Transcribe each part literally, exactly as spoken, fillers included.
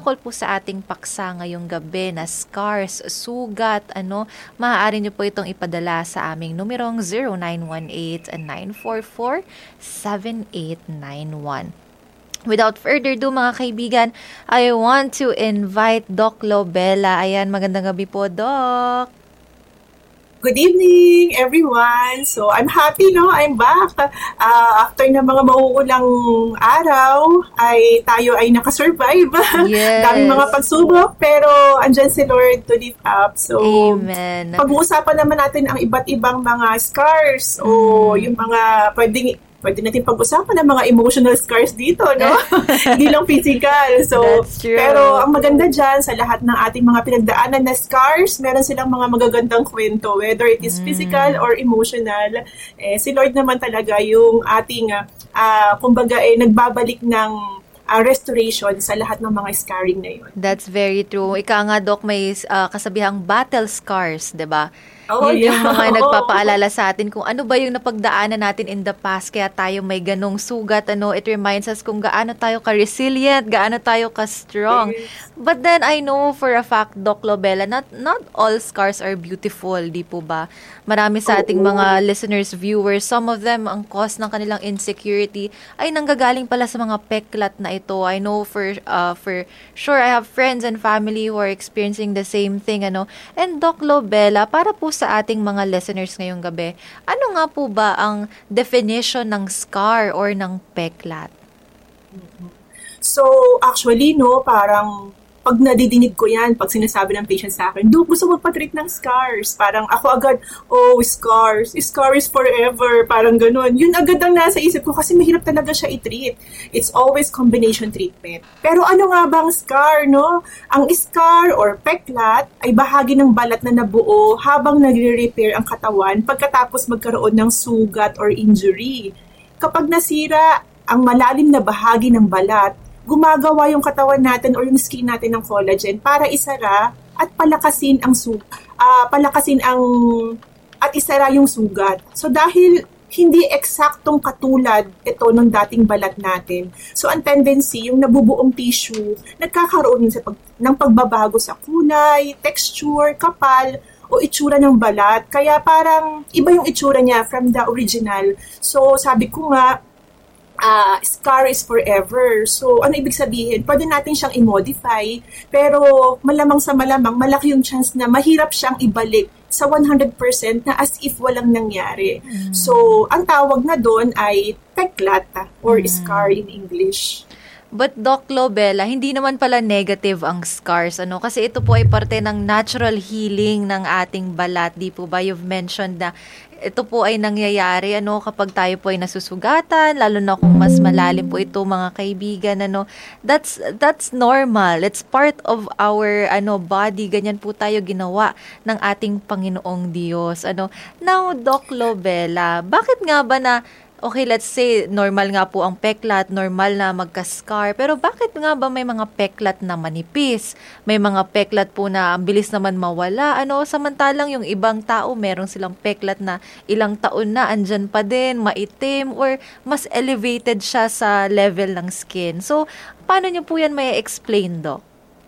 tungkol po sa ating paksa ngayong gabi na scars, sugat, ano, maaari niyo po itong ipadala sa aming numerong zero nine one eight nine four four seven eight nine one. Without further ado mga kaibigan, I want to invite Doc Lobela. Ayan, magandang gabi po, Doc. Good evening, everyone. So, I'm happy, no? I'm back. Uh, after na mga mauulang araw, ay tayo ay nakasurvive. Yes. Daming mga pagsubok, pero andyan si Lord to lift up. So, Amen. Pag-uusapan naman natin ang iba't ibang mga scars mm. o yung mga pwedeng Pwede natin pag-usapan ng mga emotional scars dito, no? Hindi lang physical. So, pero ang maganda dyan, sa lahat ng ating mga pinagdaanan na scars, meron silang mga magagandang kwento, whether it is mm. physical or emotional. Eh, si Lord naman talaga yung ating, uh, kumbaga, eh, nagbabalik ng Uh, restoration sa lahat ng mga scarring na yun. That's very true. Ika nga, Doc, may uh, kasabihang battle scars, di ba? Oh, yun yeah. yung mga oh. nagpapaalala sa atin kung ano ba yung napagdaanan natin in the past, kaya tayo may ganong sugat. Ano, it reminds us kung gaano tayo ka-resilient, gaano tayo ka-strong. Yes. But then, I know for a fact, Doc Lobela, not, not all scars are beautiful, di po ba? Marami sa ating oh, mga oh. listeners, viewers, some of them, ang cause ng kanilang insecurity ay nanggagaling pala sa mga peklat na ito. I know for uh, for sure I have friends and family who are experiencing the same thing, ano. And Doc Lobela, para po sa ating mga listeners ngayong gabi, ano nga po ba ang definition ng scar or ng peklat? So, actually, no, parang pag nadidinig ko yan, pag sinasabi ng patient sa akin, Doc, gusto magpa-treat ng scars. Parang ako agad, oh, scars. Scars forever. Parang ganun. Yun agad ang nasa isip ko kasi mahirap talaga siya i-treat. It's always combination treatment. Pero ano nga bang scar, no? Ang scar or peklat ay bahagi ng balat na nabuo habang nagre-repair ang katawan pagkatapos magkaroon ng sugat or injury. Kapag nasira ang malalim na bahagi ng balat, gumagawa yung katawan natin or yung skin natin ng collagen para isara at palakasin ang su uh, palakasin ang at isara yung sugat. So dahil hindi eksaktong katulad ito ng dating balat natin. So ang tendency, yung nabubuong tissue, nagkakaroon sa pag, ng pagbabago sa kulay, texture, kapal, o itsura ng balat. Kaya parang iba yung itsura niya from the original. So sabi ko nga, Uh, scar is forever. So, ano ibig sabihin? Pwede natin siyang i-modify, pero malamang sa malamang, malaki yung chance na mahirap siyang ibalik sa one hundred percent na as if walang nangyari. Mm. So, ang tawag na doon ay peklat or mm. scar in English. But Doc Lobela, hindi naman pala negative ang scars, ano? Kasi ito po ay parte ng natural healing ng ating balat, di po ba? You've mentioned na ito po ay nangyayari, ano, kapag tayo po ay nasusugatan, lalo na kung mas malalim po ito, mga kaibigan, ano. That's that's normal. It's part of our ano body. Ganyan po tayo ginawa ng ating Panginoong Diyos, ano. Now, Doc Lobela, bakit nga ba na okay, let's say, normal nga po ang peklat, normal na magka-scar, pero bakit nga ba may mga peklat na manipis? May mga peklat po na ang bilis naman mawala, ano, samantalang yung ibang tao, meron silang peklat na ilang taon na andyan pa din, maitim, or mas elevated siya sa level ng skin. So, paano niyo po yan may explain, Doc?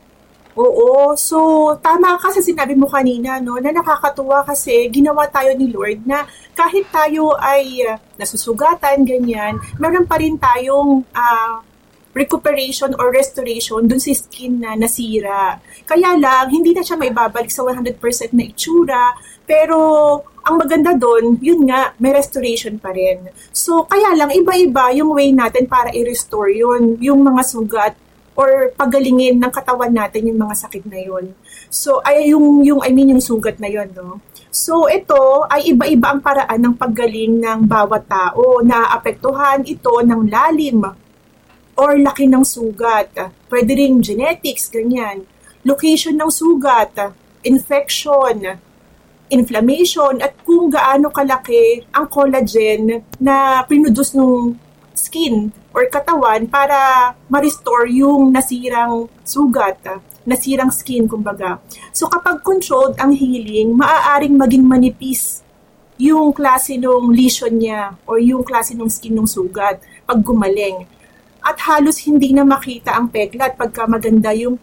Oo. So, tama ka sa sinabi mo kanina, no, na nakakatuwa kasi ginawa tayo ni Lord na kahit tayo ay uh, nasusugatan, ganyan, meron pa rin tayong uh, recuperation or restoration dun sa skin na nasira. Kaya lang, hindi na siya may babalik sa one hundred percent na itsura, pero ang maganda doon, yun nga, may restoration pa rin. So, kaya lang, iba-iba yung way natin para i-restore yun, yung mga sugat or pagalingin ng katawan natin yung mga sakit na yun. So, ay yung, yung I mean, yung sugat na yun, no? So, ito ay iba-iba ang paraan ng paggaling ng bawat tao. Naapektuhan ito ng lalim or laki ng sugat. Pwede rin genetics, ganyan. Location ng sugat, infection, inflammation, at kung gaano kalaki ang collagen na produce ng skin or katawan para ma-restore yung nasirang sugat, nasirang skin, kumbaga. So kapag controlled ang healing, maaaring maging manipis yung klase ng lesion niya or yung klase ng skin ng sugat pag gumaling. At halos hindi na makita ang peklat pagka maganda yung